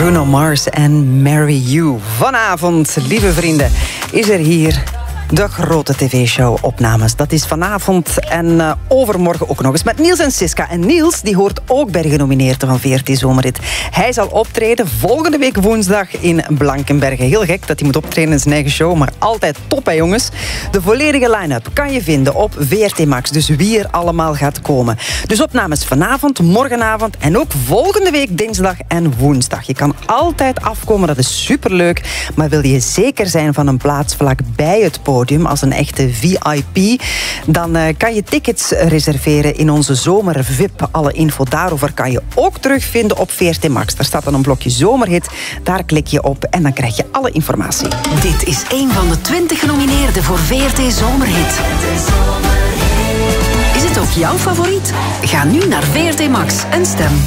Bruno Mars en Marry You. Vanavond, lieve vrienden, is er hier de grote tv-show Opnames. Dat is vanavond en overmorgen ook nog eens met Niels en Siska. En Niels die hoort ook bij de genomineerden van VRT Zomerhit. Hij zal optreden volgende week woensdag in Blankenberge. Heel gek dat hij moet optreden in zijn eigen show, maar altijd top, hè jongens. De volledige line-up kan je vinden op VRT Max. Dus wie er allemaal gaat komen. Dus Opnames vanavond, morgenavond en ook volgende week dinsdag en woensdag. Je kan altijd afkomen, dat is superleuk. Maar wil je zeker zijn van een plaats vlak bij het podium, als een echte VIP, dan kan je tickets reserveren in onze zomer-VIP. Alle info daarover kan je ook terugvinden op VRT Max. Daar staat dan een blokje Zomerhit. Daar klik je op en dan krijg je alle informatie. Dit is een van de 20 genomineerden voor VRT Zomerhit. Is het ook jouw favoriet? Ga nu naar VRT Max en stem.